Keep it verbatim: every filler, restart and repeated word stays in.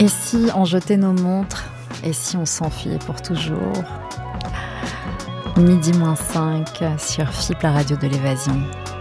Et si on jetait nos montres? Et si on s'enfuyait pour toujours? Midi moins cinq sur F I P, la radio de l'évasion.